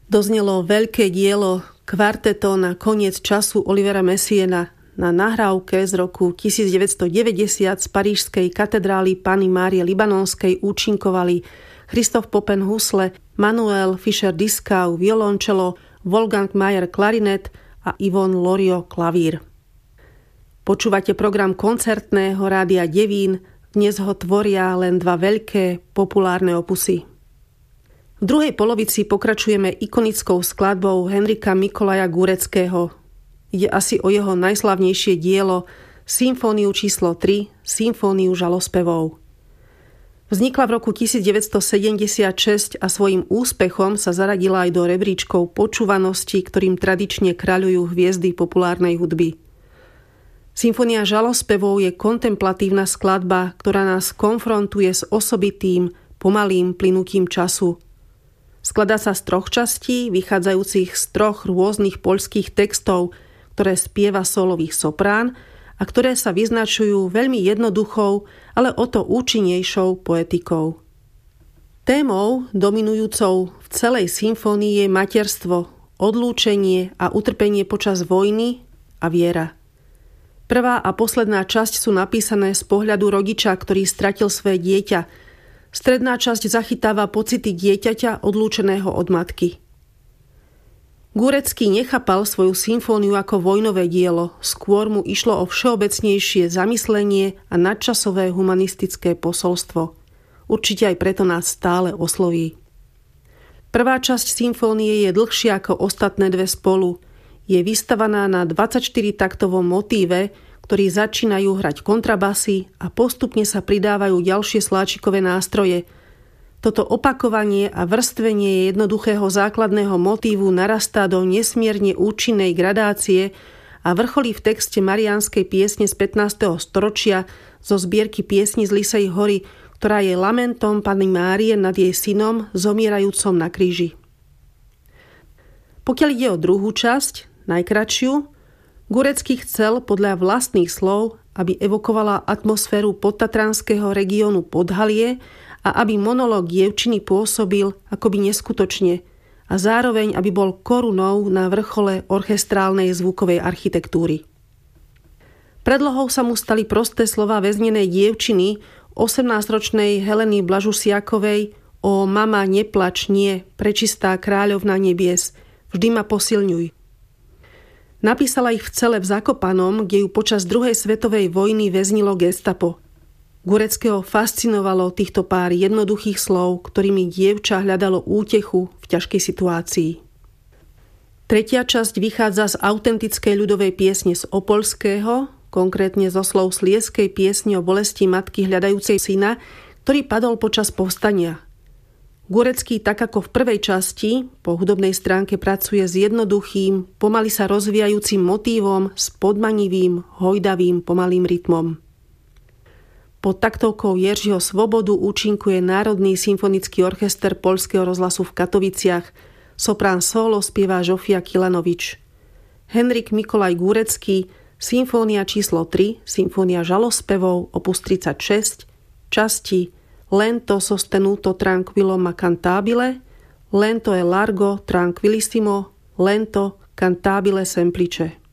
Doznelo veľké dielo Kvarteto na koniec času Olivera Messiaena na nahrávke z roku 1990 z parížskej katedrály Panny Márie Libanonskej účinkovali Christoph Poppen husle, Manuel Fischer-Dieskau violončelo, Wolfgang Mayer klarinet a Yvonne Lorio klavír. Počúvate program koncertného rádia Devín, dnes ho tvoria len dva veľké populárne opusy. V druhej polovici pokračujeme ikonickou skladbou Henrika Mikolaja Gureckého. Ide asi o jeho najslavnejšie dielo, Symfóniu číslo 3, Symfóniu žalospevov. Vznikla v roku 1976 a svojím úspechom sa zaradila aj do rebríčkov počúvanosti, ktorým tradične kráľujú hviezdy populárnej hudby. Symfónia žalospevov je kontemplatívna skladba, ktorá nás konfrontuje s osobitým, pomalým plynutím času. Skladá sa z troch častí, vychádzajúcich z troch rôznych poľských textov, ktoré spieva solový soprán a ktoré sa vyznačujú veľmi jednoduchou, ale o to účinnejšou poetikou. Témou dominujúcou v celej symfónii je materstvo, odlúčenie a utrpenie počas vojny a viera. Prvá a posledná časť sú napísané z pohľadu rodiča, ktorý stratil svoje dieťa. Stredná časť zachytáva pocity dieťaťa odlúčeného od matky. Gurecký nechápal svoju symfóniu ako vojnové dielo, skôr mu išlo o všeobecnejšie zamyslenie a nadčasové humanistické posolstvo. Určite aj preto nás stále osloví. Prvá časť symfónie je dlhšia ako ostatné dve spolu. Je vystavaná na 24-taktovom motíve, ktorí začínajú hrať kontrabasy a postupne sa pridávajú ďalšie sláčikové nástroje. Toto opakovanie a vrstvenie jednoduchého základného motívu narastá do nesmierne účinnej gradácie a vrcholí v texte mariánskej piesne z 15. storočia zo zbierky piesní z Lisej hory, ktorá je lamentom Panny Márie nad jej synom zomierajúcom na kríži. Pokiaľ ide o druhú časť, najkratšiu, Gurecký chcel podľa vlastných slov, aby evokovala atmosféru podtatranského regiónu Podhalie a aby monológ dievčiny pôsobil akoby neskutočne a zároveň, aby bol korunou na vrchole orchestrálnej zvukovej architektúry. Predlohou sa mu stali prosté slová väznenej dievčiny, 18-ročnej Heleny Blažusiakovej: O mama, neplač, nie, prečistá kráľovna nebies, vždy ma posilňuj. Napísala ich v cele v Zakopanom, kde ju počas druhej svetovej vojny väznilo gestapo. Gureckého fascinovalo týchto pár jednoduchých slov, ktorými dievča hľadalo útechu v ťažkej situácii. Tretia časť vychádza z autentickej ľudovej piesne z Opolského, konkrétne zo slov sliezskej piesne o bolesti matky hľadajúcej syna, ktorý padol počas povstania. Gurecký, tak ako v prvej časti, po hudobnej stránke pracuje s jednoduchým, pomaly sa rozvíjajúcim motívom s podmanivým, hojdavým, pomalým rytmom. Pod taktovkou Jeržiho Svobodu účinkuje Národný symfonický orchester Poľského rozhlasu v Katoviciach. Soprán solo spieva Žofia Kilanovič. Henrik Mikolaj Gurecký, Symfónia číslo 3, Symfónia žalospevov, opus 36, časti Lento sostenuto tranquillo ma cantabile, lento e largo tranquillissimo, lento cantabile semplice.